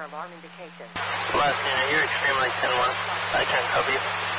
alarm indication. Last unit, you're extreme like 10-1. I can't help you.